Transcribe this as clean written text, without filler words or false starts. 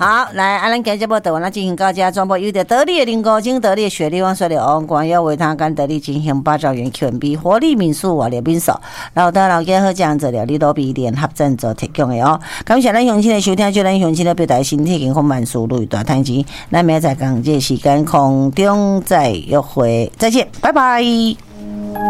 好，来，咱今日节目台湾进行到这，全部由着得力的林高精、得力的雪莉、王水的王冠要为他跟得力进行8兆元 Q&B 活力民宿瓦列宾手，然后老家好讲这料理都比联合赞助提供的哦。感谢咱乡亲的收听，祝咱乡亲的表达身体健康万事如意大赚钱。咱明仔载讲这时间空中再约会，再见，拜拜。